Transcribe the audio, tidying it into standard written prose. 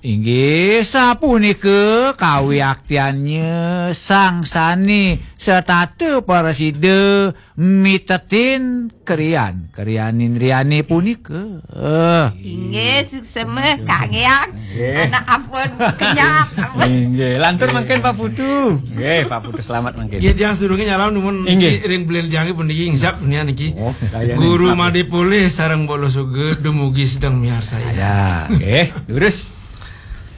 Inggih sapunika kawiaktiannya sang sani setate Presiden mitetin krianin riane punika. Inggih sukseme kangeak. Anak ampun kenyak. Nggih, lantur mangken Pak Putu. Nggih, Pak Putu selamat mangken. Nggih, jangan sedurunge nyalam numun iki ring blenjange puniki insap punya niki. Guru Madepole sareng bolo suge dumugi sedang miar saya. Ya, nggih, lurus.